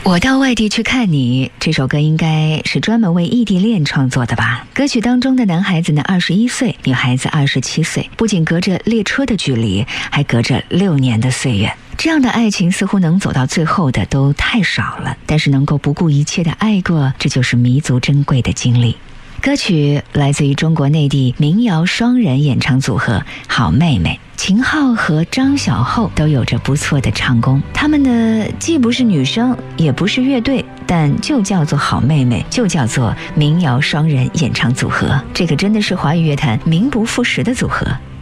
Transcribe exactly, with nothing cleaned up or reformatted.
我到外地去看你，这首歌应该是专门为异地恋创作的吧。歌曲当中的男孩子呢二十一岁，女孩子二十七岁，不仅隔着列车的距离，还隔着六年的岁月。这样的爱情似乎能走到最后的都太少了，但是能够不顾一切的爱过，这就是弥足珍贵的经历。歌曲来自于中国内地民谣双人演唱组合好妹妹，秦昊和张小厚都有着不错的唱功。他们的既不是女生也不是乐队，但就叫做好妹妹，就叫做民谣双人演唱组合。这个真的是华语乐坛名不副实的组合。